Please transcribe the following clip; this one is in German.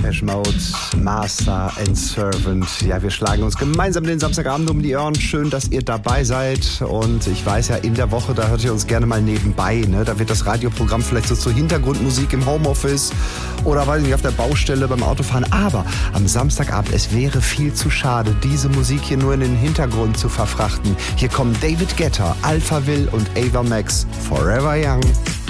Depeche Mode, Master and Servant. Ja, wir schlagen uns gemeinsam den Samstagabend um die Ohren. Schön, dass ihr dabei seid. Und ich weiß ja, in der Woche, da hört ihr uns gerne mal nebenbei. Ne? Da wird das Radioprogramm vielleicht so zur Hintergrundmusik im Homeoffice oder weiß ich nicht, auf der Baustelle beim Autofahren. Aber am Samstagabend, es wäre viel zu schade, diese Musik hier nur in den Hintergrund zu verfrachten. Hier kommen David Guetta, Alphaville und Ava Max, Forever Young.